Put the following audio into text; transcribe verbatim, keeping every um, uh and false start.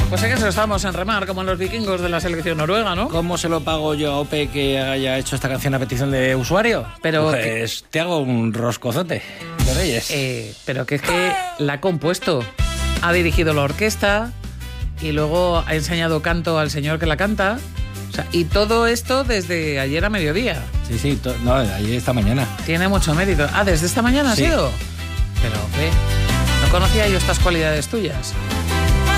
Pues en eso estamos, en remar, como en los vikingos de la selección noruega, ¿no? ¿Cómo se lo pago yo a Ope que haya hecho esta canción a petición de usuario? Pero pues que... te hago un roscozote de Reyes. Eh, pero que es que la ha compuesto, ha dirigido la orquesta y luego ha enseñado canto al señor que la canta. O sea, y todo esto desde ayer a mediodía. Sí, sí, to- no, ayer esta mañana. Tiene mucho mérito. Ah, ¿desde esta mañana Sí. ha sido? Pero, ve, no conocía yo estas cualidades tuyas.